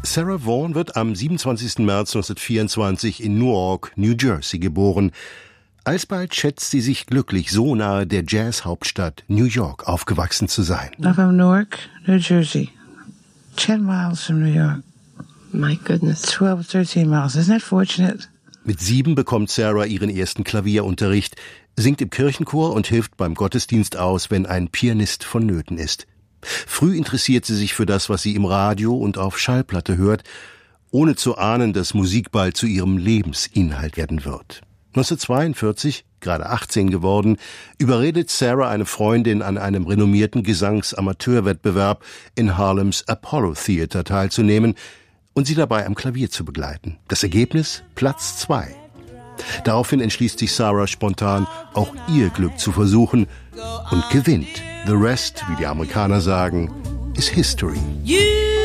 Sarah Vaughan wird am 27. März 1924 in Newark, New Jersey geboren. Alsbald schätzt sie sich glücklich, so nahe der Jazz-Hauptstadt New York aufgewachsen zu sein. I'm from Newark, New Jersey. 10 miles from New York. My goodness. 12, 13 miles. Isn't that fortunate? Mit 7 bekommt Sarah ihren ersten Klavierunterricht, singt im Kirchenchor und hilft beim Gottesdienst aus, wenn ein Pianist vonnöten ist. Früh interessiert sie sich für das, was sie im Radio und auf Schallplatte hört, ohne zu ahnen, dass Musik bald zu ihrem Lebensinhalt werden wird. 1942, gerade 18 geworden, überredet Sarah eine Freundin, an einem renommierten Gesangsamateurwettbewerb in Harlems Apollo Theater teilzunehmen und sie dabei am Klavier zu begleiten. Das Ergebnis? Platz 2. Daraufhin entschließt sich Sarah spontan, auch ihr Glück zu versuchen und gewinnt. The rest, wie die Amerikaner sagen, is history.